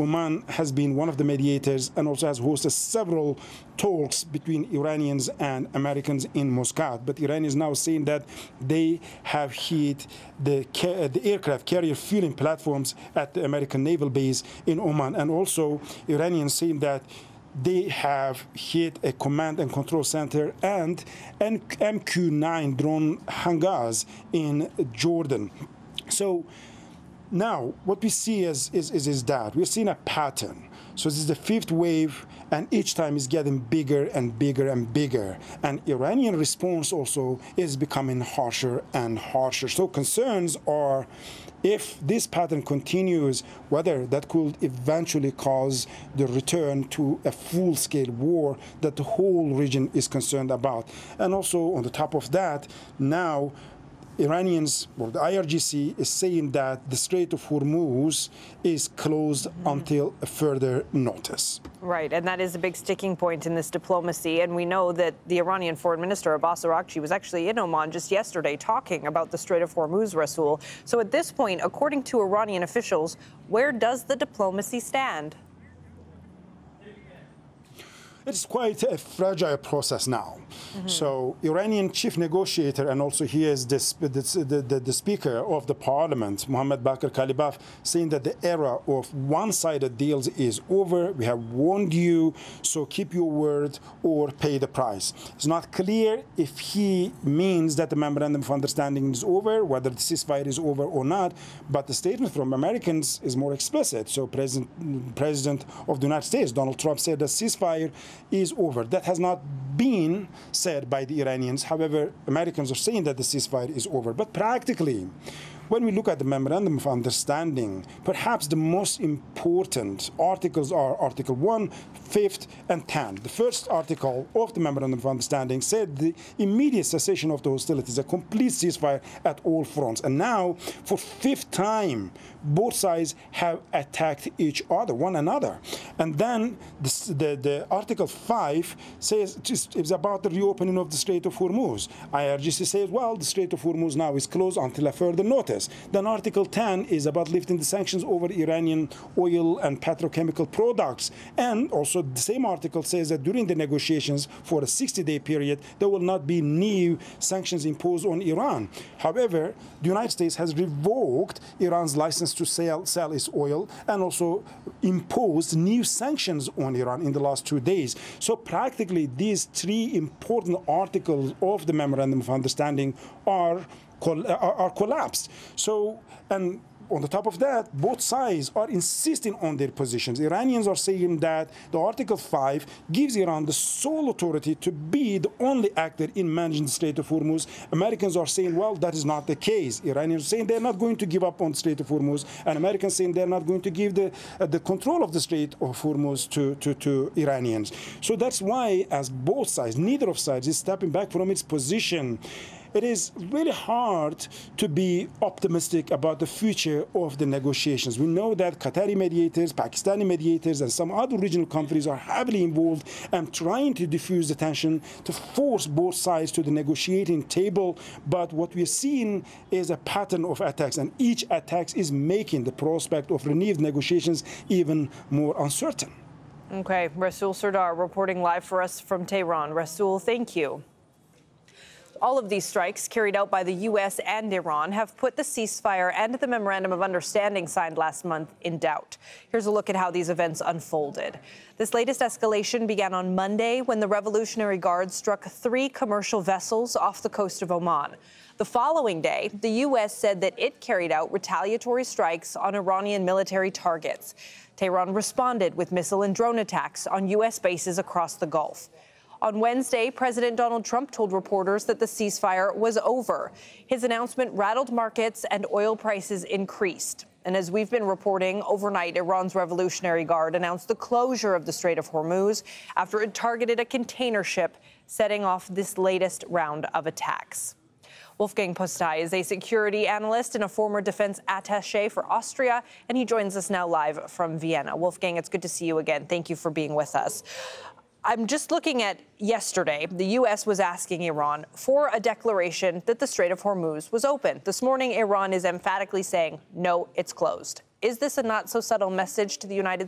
Oman has been one of the mediators and also has hosted several talks between Iranians and Americans in Muscat. But Iran is now saying that they have hit the aircraft carrier fueling platforms at the American naval base in Oman. And also Iranians saying that they have hit a command and control center and MQ-9 drone hangars in Jordan. So now what we see is that we're seeing a pattern. So this is the fifth wave, and each time is getting bigger and bigger and bigger. And Iranian response also is becoming harsher and harsher. So concerns are, if this pattern continues, whether that could eventually cause the return to a full-scale war that the whole region is concerned about. And also on the top of that, now Iranians, or the IRGC, is saying that the Strait of Hormuz is closed until a further notice. Right, and that is a big sticking point in this diplomacy. And we know that the Iranian Foreign Minister, Abbas Araghchi, was actually in Oman just yesterday talking about the Strait of Hormuz, Rasool. So at this point, according to Iranian officials, where does the diplomacy stand? It's quite a fragile process now. So Iranian chief negotiator, and also he is the speaker of the parliament, Mohammad Bakr Kalibaf, saying that the era of one-sided deals is over. We have warned you, so keep your word or pay the price. It's not clear if he means that the memorandum of understanding is over, whether the ceasefire is over or not, but the statement from Americans is more explicit. So President of the United States, Donald Trump, said the ceasefire is over. That has not been said by the Iranians. However, Americans are saying that the ceasefire is over. But practically, when we look at the Memorandum of Understanding, perhaps the most important articles are Article 1, 5th, and 10. The first article of the Memorandum of Understanding said the immediate cessation of the hostilities, a complete ceasefire at all fronts. And now, for fifth time, both sides have attacked each other, one another. And then the Article 5 says it's about the reopening of the Strait of Hormuz. IRGC says, well, the Strait of Hormuz now is closed until a further notice. Then Article 10 is about lifting the sanctions over Iranian oil and petrochemical products. And also the same article says that during the negotiations for a 60-day period, there will not be new sanctions imposed on Iran. However, the United States has revoked Iran's license to sell its oil and also imposed new sanctions on Iran in the last 2 days. So practically, these three important articles of the Memorandum of Understanding are collapsed. So, and on the top of that, both sides are insisting on their positions. Iranians are saying that the Article 5 gives Iran the sole authority to be the only actor in managing the Strait of Hormuz. Americans are saying, well, that is not the case. Iranians are saying they're not going to give up on the Strait of Hormuz, and Americans saying they're not going to give the control of the Strait of Hormuz to Iranians. So that's why, as both sides, neither of sides is stepping back from its position. It is really hard to be optimistic about the future of the negotiations. We know that Qatari mediators, Pakistani mediators, and some other regional countries are heavily involved and trying to diffuse the tension to force both sides to the negotiating table. But what we're seeing is a pattern of attacks, and each attack is making the prospect of renewed negotiations even more uncertain. Okay, Rasool Sardar reporting live for us from Tehran. Rasool, thank you. All of these strikes carried out by the U.S. and Iran have put the ceasefire and the Memorandum of Understanding signed last month in doubt. Here's a look at how these events unfolded. This latest escalation began on Monday when the Revolutionary Guard struck 3 commercial vessels off the coast of Oman. The following day, the U.S. said that it carried out retaliatory strikes on Iranian military targets. Tehran responded with missile and drone attacks on U.S. bases across the Gulf. On Wednesday, President Donald Trump told reporters that the ceasefire was over. His announcement rattled markets and oil prices increased. And as we've been reporting, overnight, Iran's Revolutionary Guard announced the closure of the Strait of Hormuz after it targeted a container ship, setting off this latest round of attacks. Wolfgang Postai is a security analyst and a former defense attaché for Austria, and he joins us now live from Vienna. Wolfgang, it's good to see you again. Thank you for being with us. I'm just looking at yesterday. The U.S. was asking Iran for a declaration that the Strait of Hormuz was open. This morning, Iran is emphatically saying, no, it's closed. Is this a not-so-subtle message to the United